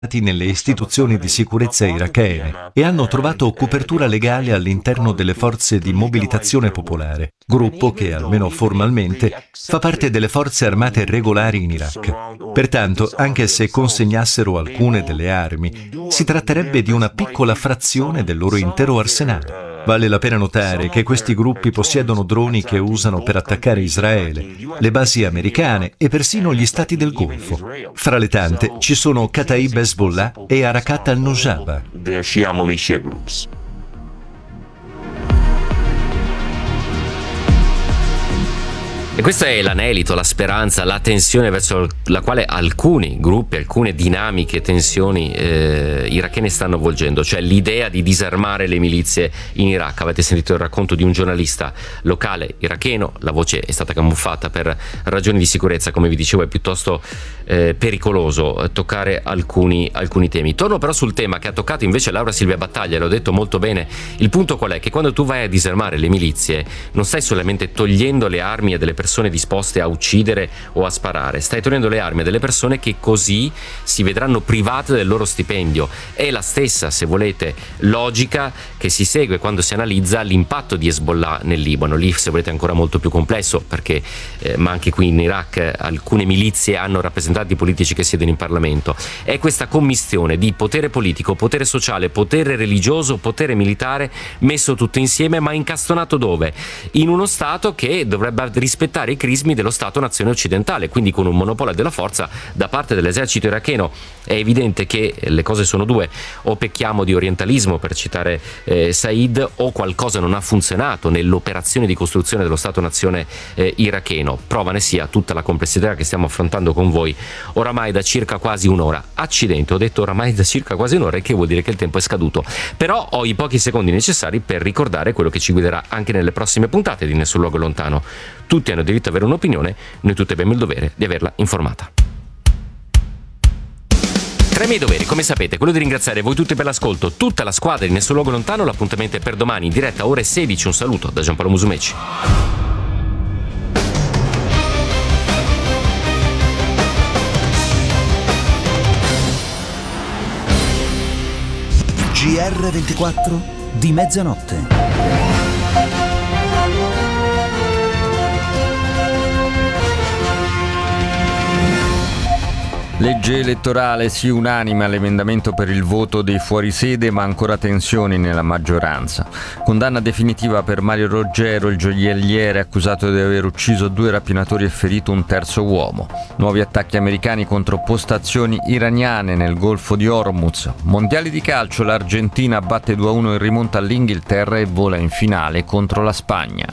nelle istituzioni di sicurezza irachene e hanno trovato copertura legale all'interno delle forze di mobilitazione popolare, gruppo che, almeno formalmente, fa parte delle forze armate regolari in Iraq. Pertanto, anche se consegnassero alcune delle armi, si tratterebbe di una piccola frazione del loro intero arsenale. Vale la pena notare che questi gruppi possiedono droni che usano per attaccare Israele, le basi americane e persino gli stati del Golfo. Fra le tante ci sono Kataib Hezbollah e Harakat al-Nujaba. E questo è l'anelito, la speranza, la tensione verso la quale alcuni gruppi, alcune dinamiche, tensioni irachene stanno volgendo, cioè l'idea di disarmare le milizie in Iraq. Avete sentito il racconto di un giornalista locale iracheno, la voce è stata camuffata per ragioni di sicurezza, come vi dicevo è piuttosto pericoloso toccare alcuni temi. Torno però sul tema che ha toccato invece Laura Silvia Battaglia, l'ho detto molto bene. Il punto qual è? Che quando tu vai a disarmare le milizie non stai solamente togliendo le armi a delle persone disposte a uccidere o a sparare, stai togliendo le armi a delle persone che così si vedranno private del loro stipendio. È la stessa, se volete, logica che si segue quando si analizza l'impatto di Hezbollah nel Libano. Lì, se volete, è ancora molto più complesso perché ma anche qui in Iraq alcune milizie hanno rappresentanti politici che siedono in Parlamento. È questa commistione di potere politico, potere sociale, potere religioso, potere militare messo tutto insieme, ma incastonato dove? In uno Stato che dovrebbe rispettare i crismi dello Stato-nazione occidentale, quindi con un monopolio della forza da parte dell'esercito iracheno. È evidente che le cose sono due: o pecchiamo di orientalismo, per citare Said, o qualcosa non ha funzionato nell'operazione di costruzione dello Stato-nazione iracheno. Prova ne sia tutta la complessità che stiamo affrontando con voi oramai da circa quasi un'ora. Accidenti, ho detto oramai da circa quasi un'ora, e che vuol dire che il tempo è scaduto. Però ho i pochi secondi necessari per ricordare quello che ci guiderà anche nelle prossime puntate di Nessun Luogo Lontano. Tutti hanno diritto ad avere un'opinione, noi tutti abbiamo il dovere di averla informata. Tra i miei doveri, come sapete, quello di ringraziare voi tutti per l'ascolto, tutta la squadra di Nessun Luogo Lontano. L'appuntamento è per domani in diretta ore 16. Un saluto da Giampaolo Musumeci. GR24 di mezzanotte. Legge elettorale, sì unanime all'emendamento per il voto dei fuorisede, ma ancora tensioni nella maggioranza. Condanna definitiva per Mario Roggero, il gioielliere accusato di aver ucciso 2 rapinatori e ferito un terzo uomo. Nuovi attacchi americani contro postazioni iraniane nel Golfo di Hormuz. Mondiali di calcio, l'Argentina batte 2-1 in rimonta all'Inghilterra e vola in finale contro la Spagna.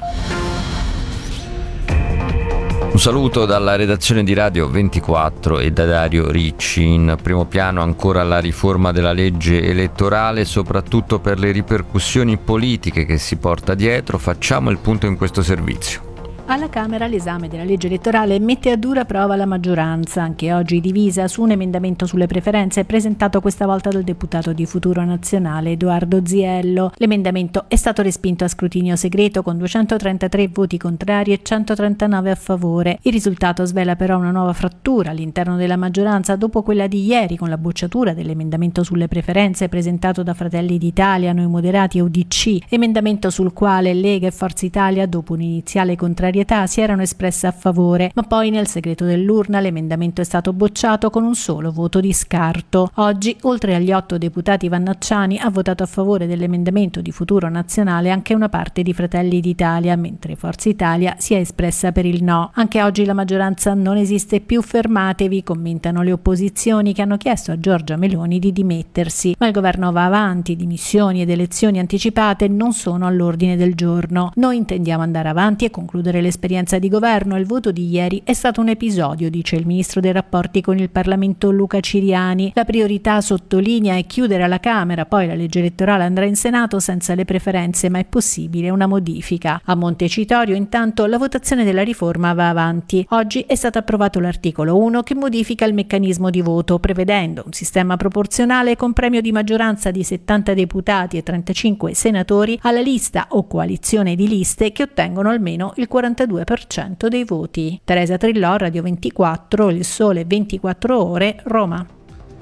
Un saluto dalla redazione di Radio 24 e da Dario Ricci. In primo piano ancora la riforma della legge elettorale, soprattutto per le ripercussioni politiche che si porta dietro. Facciamo il punto in questo servizio. Alla Camera l'esame della legge elettorale mette a dura prova la maggioranza, anche oggi divisa su un emendamento sulle preferenze presentato questa volta dal deputato di Futuro Nazionale Edoardo Ziello. L'emendamento è stato respinto a scrutinio segreto con 233 voti contrari e 139 a favore. Il risultato svela però una nuova frattura all'interno della maggioranza dopo quella di ieri, con la bocciatura dell'emendamento sulle preferenze presentato da Fratelli d'Italia, Noi Moderati e UDC, emendamento sul quale Lega e Forza Italia, dopo un'iniziale contrarietà, si erano espresse a favore, ma poi nel segreto dell'urna l'emendamento è stato bocciato con un solo voto di scarto. Oggi, oltre agli 8 deputati vannacciani, ha votato a favore dell'emendamento di Futuro Nazionale anche una parte di Fratelli d'Italia, mentre Forza Italia si è espressa per il no. Anche oggi la maggioranza non esiste più, fermatevi, commentano le opposizioni che hanno chiesto a Giorgia Meloni di dimettersi, ma il governo va avanti, dimissioni ed elezioni anticipate non sono all'ordine del giorno. Noi intendiamo andare avanti e concludere l'esperienza di governo. Il voto di ieri è stato un episodio, dice il ministro dei rapporti con il Parlamento Luca Ciriani. La priorità, sottolinea, è chiudere alla Camera, poi la legge elettorale andrà in Senato senza le preferenze, ma è possibile una modifica. A Montecitorio intanto la votazione della riforma va avanti. Oggi è stato approvato l'articolo 1 che modifica il meccanismo di voto, prevedendo un sistema proporzionale con premio di maggioranza di 70 deputati e 35 senatori alla lista o coalizione di liste che ottengono almeno il 42% dei voti. Teresa Trillò, Radio 24, Il Sole 24 Ore, Roma.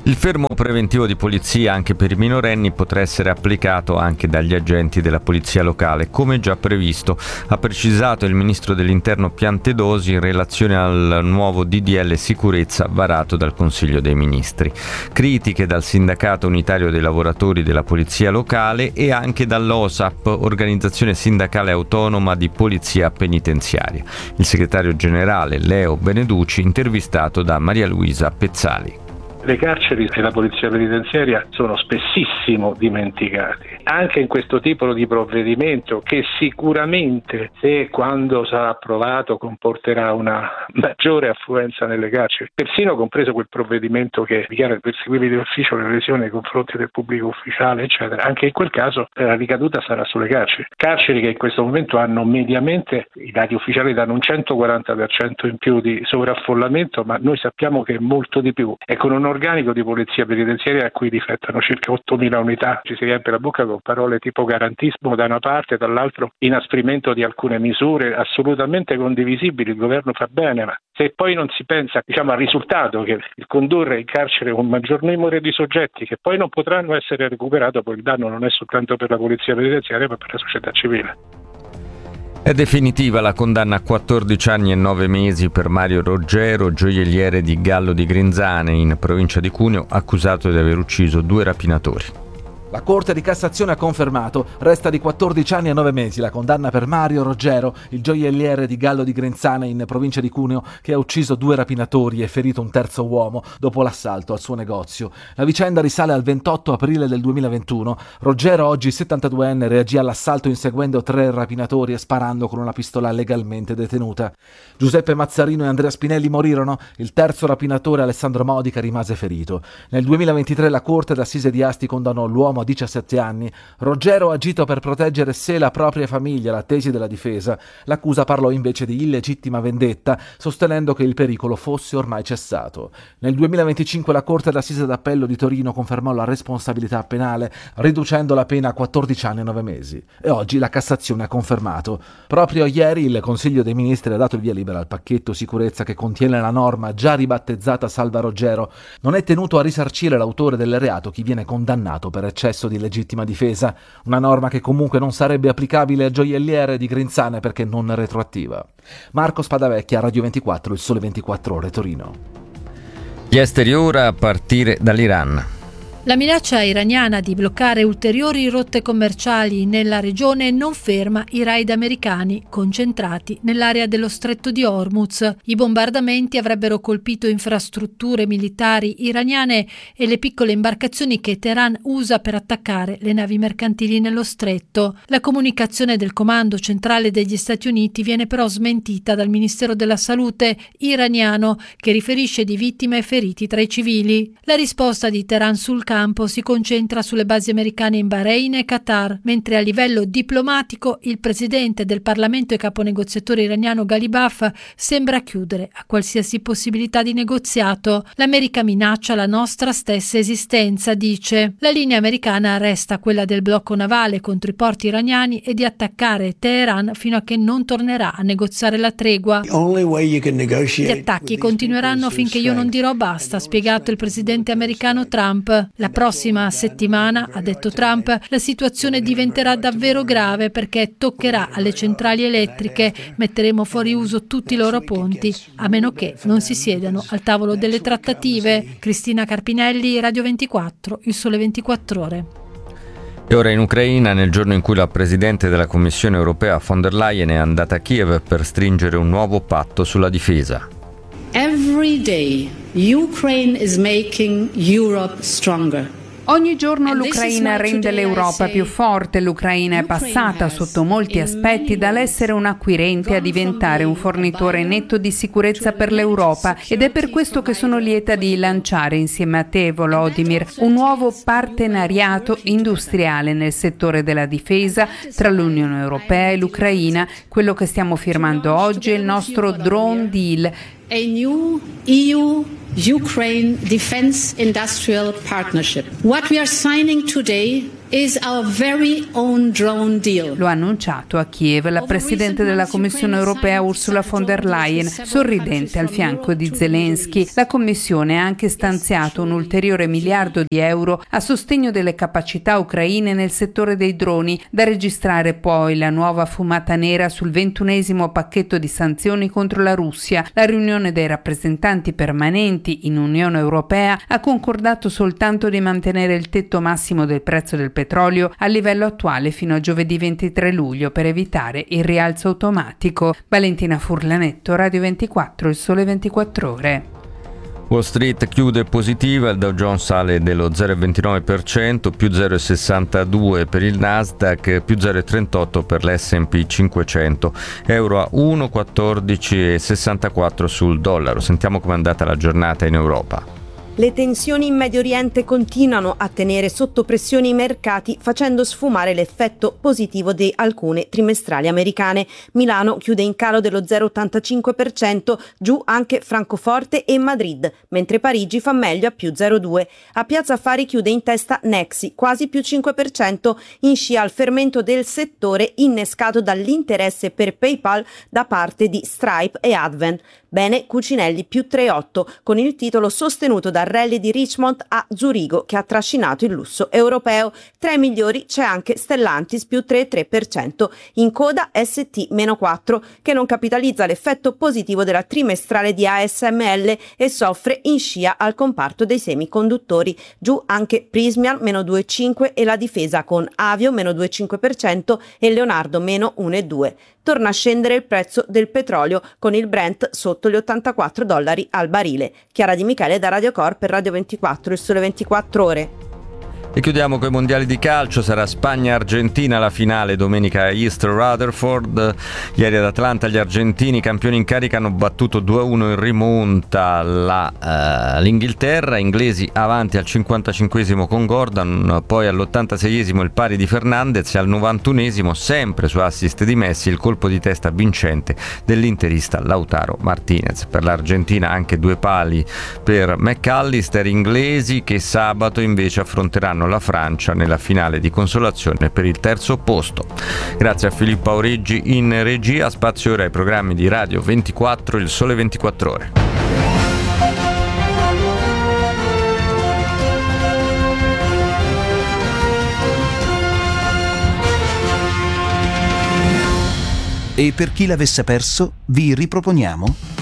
Il fermo preventivo di polizia anche per i minorenni potrà essere applicato anche dagli agenti della polizia locale, come già previsto, ha precisato il ministro dell'Interno Piantedosi in relazione al nuovo DDL sicurezza varato dal Consiglio dei Ministri. Critiche dal Sindacato Unitario dei Lavoratori della Polizia Locale e anche dall'OSAP, Organizzazione Sindacale Autonoma di Polizia Penitenziaria. Il segretario generale Leo Beneduci, intervistato da Maria Luisa Pezzali. Le carceri e la polizia penitenziaria sono spessissimo dimenticati. Anche in questo tipo di provvedimento, che sicuramente, se e quando sarà approvato, comporterà una maggiore affluenza nelle carceri, persino compreso quel provvedimento che dichiara perseguibili d'ufficio le lesioni nei confronti del pubblico ufficiale, eccetera. Anche in quel caso la ricaduta sarà sulle carceri. Carceri che in questo momento hanno mediamente, i dati ufficiali danno un 140% in più di sovraffollamento, ma noi sappiamo che è molto di più. E con un organico di polizia penitenziaria a cui difettano circa 8.000 unità, ci si riempie la bocca con parole tipo garantismo da una parte, dall'altro inasprimento di alcune misure assolutamente condivisibili, il governo fa bene, ma se poi non si pensa al risultato, che il condurre in carcere un maggior numero di soggetti che poi non potranno essere recuperati, poi il danno non è soltanto per la polizia penitenziaria ma per la società civile. È definitiva la condanna a 14 anni e 9 mesi per Mario Roggero, gioielliere di Gallo di Grinzane, in provincia di Cuneo, accusato di aver ucciso 2 rapinatori. La Corte di Cassazione ha confermato, resta di 14 anni e 9 mesi la condanna per Mario Roggero, il gioielliere di Gallo di Grinzane in provincia di Cuneo, che ha ucciso 2 rapinatori e ferito un terzo uomo dopo l'assalto al suo negozio. La vicenda risale al 28 aprile del 2021. Roggero, oggi 72enne, reagì all'assalto inseguendo 3 rapinatori e sparando con una pistola legalmente detenuta. Giuseppe Mazzarino e Andrea Spinelli morirono, il terzo rapinatore, Alessandro Modica, rimase ferito. Nel 2023 la Corte d'Assise di Asti condannò l'uomo a 17 anni. Roggero ha agito per proteggere sé e la propria famiglia, la tesi della difesa. L'accusa parlò invece di illegittima vendetta, sostenendo che il pericolo fosse ormai cessato. Nel 2025 la Corte d'Assise d'Appello di Torino confermò la responsabilità penale, riducendo la pena a 14 anni e 9 mesi. E oggi la Cassazione ha confermato. Proprio ieri il Consiglio dei Ministri ha dato il via libera al pacchetto sicurezza che contiene la norma già ribattezzata Salva Roggero. Non è tenuto a risarcire l'autore del reato chi viene condannato per eccesso di legittima difesa, una norma che comunque non sarebbe applicabile al gioielliere di Grinzane perché non retroattiva. Marco Spadavecchia, Radio 24, Il Sole 24 Ore, Torino. Gli esteri ora a partire dall'Iran. La minaccia iraniana di bloccare ulteriori rotte commerciali nella regione non ferma i raid americani concentrati nell'area dello Stretto di Hormuz. I bombardamenti avrebbero colpito infrastrutture militari iraniane e le piccole imbarcazioni che Teheran usa per attaccare le navi mercantili nello stretto. La comunicazione del Comando Centrale degli Stati Uniti viene però smentita dal Ministero della Salute iraniano, che riferisce di vittime e feriti tra i civili. La risposta di Teheran sul campo si concentra sulle basi americane in Bahrain e Qatar, mentre a livello diplomatico il presidente del Parlamento e caponegoziatore iraniano Ghalibaf sembra chiudere a qualsiasi possibilità di negoziato. L'America minaccia la nostra stessa esistenza, dice. La linea americana resta quella del blocco navale contro i porti iraniani e di attaccare Teheran fino a che non tornerà a negoziare la tregua. Gli attacchi continueranno finché io non dirò basta, ha spiegato il presidente americano Trump. La prossima settimana, ha detto Trump, la situazione diventerà davvero grave perché toccherà alle centrali elettriche, metteremo fuori uso tutti i loro ponti, a meno che non si siedano al tavolo delle trattative. Cristina Carpinelli, Radio 24, Il Sole 24 Ore. E ora in Ucraina, nel giorno in cui la Presidente della Commissione europea von der Leyen è andata a Kiev per stringere un nuovo patto sulla difesa. Every day, Ukraine is making Europe stronger. Ogni giorno l'Ucraina rende l'Europa più forte. L'Ucraina è passata sotto molti aspetti dall'essere un acquirente a diventare un fornitore netto di sicurezza per l'Europa, ed è per questo che sono lieta di lanciare insieme a te, Volodymyr, un nuovo partenariato industriale nel settore della difesa tra l'Unione Europea e l'Ucraina. Quello che stiamo firmando oggi è il nostro Drone Deal. A new EU-Ukraine Defense Industrial Partnership. What we are signing today is our very own drone deal. Lo ha annunciato a Kiev la Presidente della Commissione europea Ursula von der Leyen, sorridente al fianco di Zelensky. La Commissione ha anche stanziato un ulteriore €1 miliardo a sostegno delle capacità ucraine nel settore dei droni, da registrare poi la nuova fumata nera sul 21° pacchetto di sanzioni contro la Russia. La riunione dei rappresentanti permanenti in Unione Europea ha concordato soltanto di mantenere il tetto massimo del prezzo del petrolio al livello attuale fino a giovedì 23 luglio per evitare il rialzo automatico. Valentina Furlanetto, Radio 24, Il Sole 24 Ore. Wall Street chiude positiva, il Dow Jones sale dello 0,29%, più 0,62 per il Nasdaq, più 0,38 per l'S&P 500, euro a 1,1464 sul dollaro. Sentiamo com'è andata la giornata in Europa. Le tensioni in Medio Oriente continuano a tenere sotto pressione i mercati, facendo sfumare l'effetto positivo di alcune trimestrali americane. Milano chiude in calo dello 0,85%, giù anche Francoforte e Madrid, mentre Parigi fa meglio a più 0,2%. A Piazza Affari chiude in testa Nexi, quasi più 5%, in scia al fermento del settore innescato dall'interesse per PayPal da parte di Stripe e Advent. Bene Cucinelli più 3,8%, con il titolo sostenuto dal rally di Richmond a Zurigo che ha trascinato il lusso europeo. Tra i migliori c'è anche Stellantis più 3,3%, in coda ST meno 4%, che non capitalizza l'effetto positivo della trimestrale di ASML e soffre in scia al comparto dei semiconduttori. Giù anche Prysmian meno 2,5% e la difesa con Avio meno 2,5% e Leonardo meno 1,2%. Torna a scendere il prezzo del petrolio con il Brent sotto gli $84 al barile. Chiara Di Michele da Radio Cor per Radio 24, Il Sole 24 Ore. E chiudiamo con i mondiali di calcio. Sarà Spagna-Argentina la finale domenica a East Rutherford. Ieri ad Atlanta gli argentini, campioni in carica, hanno battuto 2-1 in rimonta l'Inghilterra. Inglesi avanti al 55esimo con Gordon, poi all'86esimo il pari di Fernandez e al 91esimo, sempre su assist di Messi, il colpo di testa vincente dell'interista Lautaro Martinez. Per l'Argentina anche 2 pali per McAllister. Inglesi che sabato invece affronteranno la Francia nella finale di consolazione per il terzo posto. Grazie a Filippo Auriggi in regia. Spazio ora ai programmi di Radio 24, Il Sole 24 Ore. E per chi l'avesse perso, vi riproponiamo